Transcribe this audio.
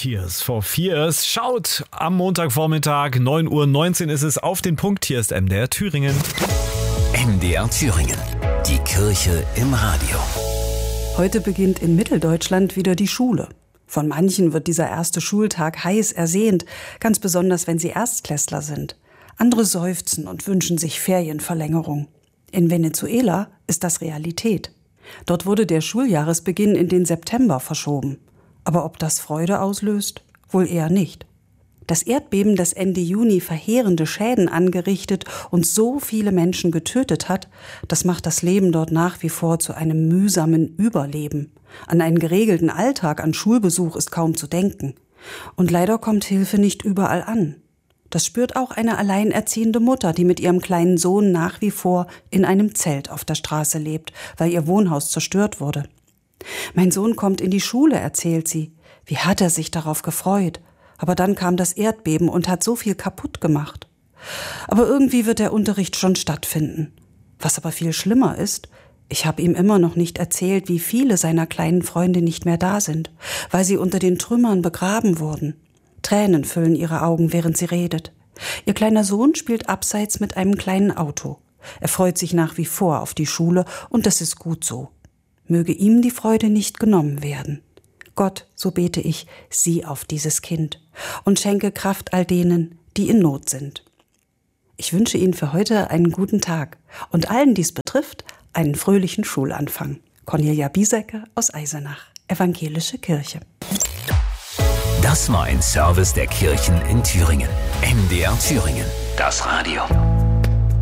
Tears for Fears. Schaut am Montagvormittag, 9:19 Uhr ist es auf den Punkt. Hier ist MDR Thüringen. MDR Thüringen. Die Kirche im Radio. Heute beginnt in Mitteldeutschland wieder die Schule. Von manchen wird dieser erste Schultag heiß ersehnt, ganz besonders wenn sie Erstklässler sind. Andere seufzen und wünschen sich Ferienverlängerung. In Venezuela ist das Realität. Dort wurde der Schuljahresbeginn in den September verschoben. Aber ob das Freude auslöst? Wohl eher nicht. Das Erdbeben, das Ende Juni verheerende Schäden angerichtet und so viele Menschen getötet hat, das macht das Leben dort nach wie vor zu einem mühsamen Überleben. An einen geregelten Alltag, an Schulbesuch ist kaum zu denken. Und leider kommt Hilfe nicht überall an. Das spürt auch eine alleinerziehende Mutter, die mit ihrem kleinen Sohn nach wie vor in einem Zelt auf der Straße lebt, weil ihr Wohnhaus zerstört wurde. Mein Sohn kommt in die Schule, erzählt sie. Wie hat er sich darauf gefreut? Aber dann kam das Erdbeben und hat so viel kaputt gemacht. Aber irgendwie wird der Unterricht schon stattfinden. Was aber viel schlimmer ist, ich habe ihm immer noch nicht erzählt, wie viele seiner kleinen Freunde nicht mehr da sind, weil sie unter den Trümmern begraben wurden. Tränen füllen ihre Augen, während sie redet. Ihr kleiner Sohn spielt abseits mit einem kleinen Auto. Er freut sich nach wie vor auf die Schule und das ist gut so. Möge ihm die Freude nicht genommen werden. Gott, so bete ich, sieh auf dieses Kind und schenke Kraft all denen, die in Not sind. Ich wünsche Ihnen für heute einen guten Tag und allen, die es betrifft, einen fröhlichen Schulanfang. Cornelia Biesecke aus Eisenach, Evangelische Kirche. Das war ein Service der Kirchen in Thüringen. MDR Thüringen, das Radio.